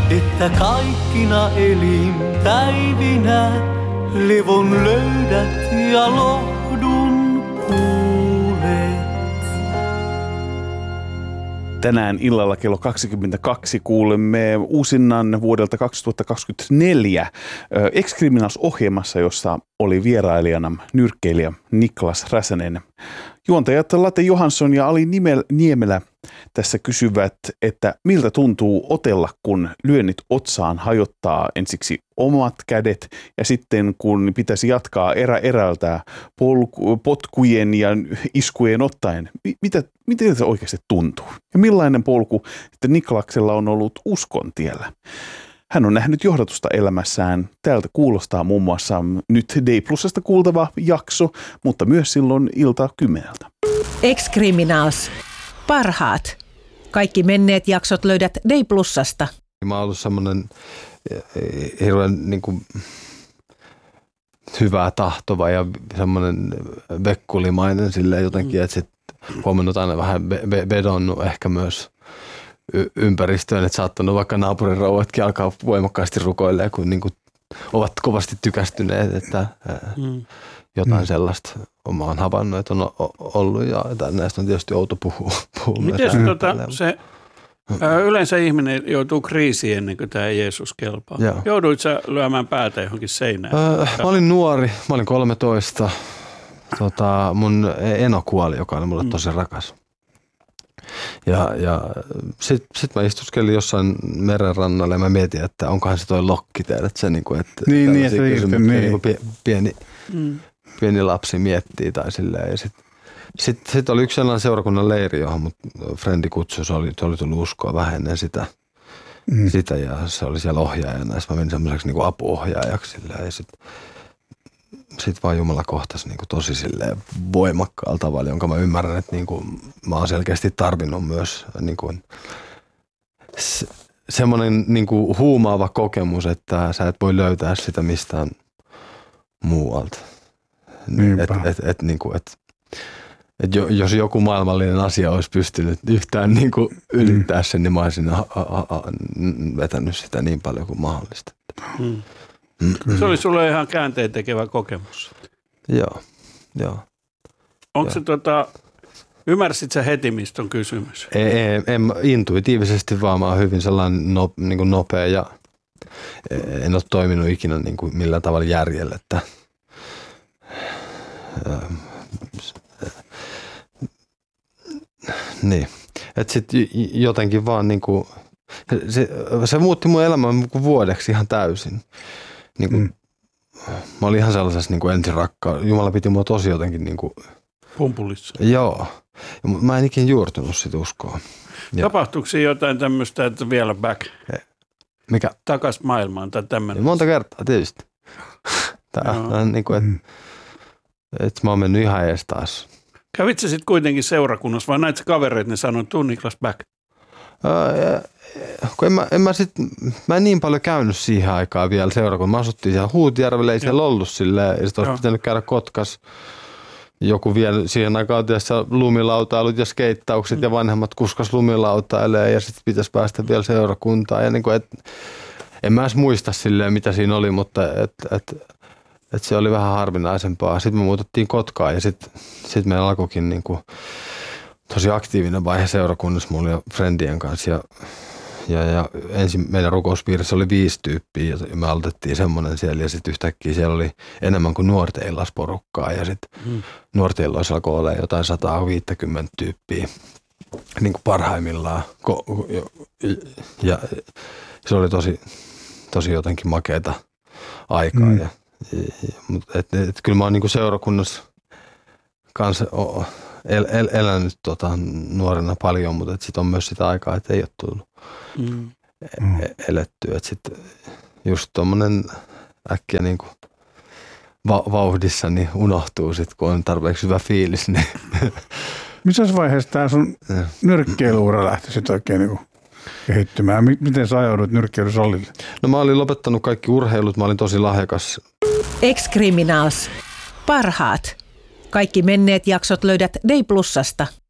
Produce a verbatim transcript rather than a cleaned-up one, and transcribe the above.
että kaikkina elinpäivinä levon löydät ja lohdun kuulet. Tänään illalla kello kaksikymmentäkaksi kuulemme uusinnan vuodelta kaksituhattakaksikymmentäneljä Ex-Criminals-ohjelmassa, jossa oli vierailijana nyrkkeilijä Niklas Räsänen. Juontajat Latte Johansson ja Ali Niemelä tässä kysyvät, että miltä tuntuu otella, kun lyönnit otsaan hajottaa ensiksi omat kädet ja sitten kun pitäisi jatkaa erä erältä polku, potkujen ja iskujen ottaen. Mitä, miten se oikeasti tuntuu? Ja millainen polku että Niklaksella on ollut uskon tiellä? Hän on nähnyt johdatusta elämässään. Täältä kuulostaa muun muassa nyt D Plusasta kuultava jakso, mutta myös silloin ilta kymmeneltä. Ex-Criminals. Parhaat. Kaikki menneet jaksot löydät D Plusasta. Mä oon ollut semmoinen hirveän niin kuin hyvää tahtova ja semmoinen vekkulimainen silleen jotenkin, että sit huomannut aina vähän vedonnut ehkä myös y- ympäristöön, että saattanut vaikka naapurin rouvatkin alkaa voimakkaasti rukoilemaan, kun niin kuin ovat kovasti tykästyneet, että mm. jotain mm. sellaista mä oon havainnut, että on ollut ja näistä on tietysti outo puhua. puhua Miten se, tota, se yleensä ihminen joutuu kriisiin ennen kuin tämä Jeesus kelpaa? Joo. Jouduit sä lyömään päätä johonkin seinään? Öö, mä olin nuori, mä olin kolmetoista. Tota, mun eno kuoli, joka oli mulle mm. tosi rakas. Ja, ja sitten sit mä istuskelin jossain merenrannalla ja mä mietin, että onkohan se toi lokki tehdä, että se niinku, että niin, niin, se niin. Niinku pieni, mm. pieni lapsi miettii tai silleen. Ja sitten sit, sit oli yksi sellainen seurakunnan leiri, johon mut frendi kutsui, se oli, se oli tullut uskoa vähän ennen sitä, mm. sitä ja se oli siellä ohjaajana. Ja mä menin semmoiseksi niinku apuohjaajaksi silleen, ja sitten sit vaan Jumala kohtasi niinku tosi silleen voimakkaalla tavalla, jonka mä ymmärrän, että niinku mä oon selkeästi tarvinnut myös niinku se, semmoinen niinku huumaava kokemus, että sä et voi löytää sitä mistään muualta. Että et, et, niinku, et, et jos joku maailmallinen asia olisi pystynyt yhtään niinku ylittää sen, niin mä olisin ha, ha, ha, vetänyt sitä niin paljon kuin mahdollista. Hmm. Mm. Se oli sulle ihan käänteen tekevä kokemus. Joo, joo. Onko se tota, ymmärsit sä heti, mistä on kysymys? Ei, ei, en, intuitiivisesti vaan mä oon hyvin sellainen no, niin kuin nopea ja en ole toiminut ikinä niin kuin millään tavalla järjellä, että äh, niin, että sitten jotenkin vaan niin kuin se, se muutti mun elämän vuodeksi ihan täysin. Niin kuin, mm. Mä olin ihan sellaisessa niin kuin ensirakkaa. Jumala piti mua tosi jotenkin niin kuin pumpulissa. Joo. Ja mä en ikinä juurtunut sitä uskoa. Tapahtuiko siinä jotain tämmöistä, että vielä back? Mikä? Takas maailmaan tai tämmöinen? Monta kertaa tietysti. Tää on niin kuin, että et mä oon mennyt ihan ees taas. Kävit sä sitten kuitenkin seurakunnassa vai näit sä kavereita, ne sanoi, tuu Niklas back? Öö, kun en mä, en mä, sit, mä en niin paljon käynyt siihen aikaan vielä seurakunnassa. Mä asuttiin siellä Huutijärvellä, ei siellä ollut silleen. Ja sit olisi pitänyt käydä Kotkas. Joku vielä siihen aikaan tietysti lumilautailut ja skeittaukset mm. ja vanhemmat kuskas lumilautailee ja sitten pitäisi päästä vielä seurakuntaan. Ja niin kuin, et, en mä edes muista silleen, mitä siinä oli, mutta et, et, et se oli vähän harvinaisempaa. Sitten me muutettiin Kotkaan ja sitten sit meillä alkoikin niin kuin tosi aktiivinen vaihe seurakunnassa mulla ja friendien kanssa. Ja, ja, ja ensin meidän rukouspiirissä oli viisi tyyppiä ja me aloitettiin semmoinen siellä ja sitten yhtäkkiä siellä oli enemmän kuin nuorten illasporukkaa ja sitten hmm. nuorten illoissa alkoi olla jotain sata viisikymmentä tyyppiä niin kuin parhaimmillaan ja, ja se oli tosi, tosi jotenkin makeata aikaa. Hmm. Ja, ja, mutta et, et, kyllä mä oon niin kuin seurakunnassa kanssa El, el, elänyt tota, nuorena paljon, mutta sitten on myös sitä aikaa, että ei ole tullut mm. elettyä. Sitten just tuommoinen äkkiä niin kuin va- vauhdissa niin unohtuu sitten, kun on tarpeeksi hyvä fiilis. Niin. Missä vaiheessa tämä sun nyrkkeilyura lähti sitten oikein niin kuin kehittymään? Miten sä ajaudut nyrkkeilysalille? No mä olin lopettanut kaikki urheilut, mä olin tosi lahjakas. Ex-Criminals. Parhaat. Kaikki menneet jaksot löydät D Plusasta.